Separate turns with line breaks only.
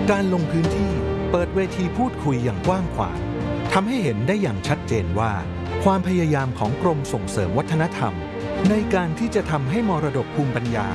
การลงพื้นที่เปิดเวทีพูดคุยอย่างกว้างขวางทำให้เห็นได้อย่างชัดเจนว่าความพยายามของกรมส่งเสริมวัฒนธรรมในการที่จะทำให้มรดกภูมิปัญญา